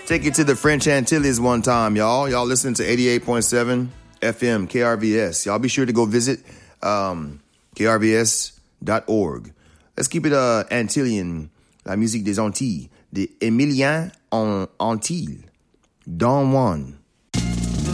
Take it to the French Antilles one time, y'all. Y'all listening to 88.7 FM KRVS. Y'all be sure to go visit krvs.org. Let's keep it Antillian. La musique des Antilles. De Emilien en Antilles. Don Juan.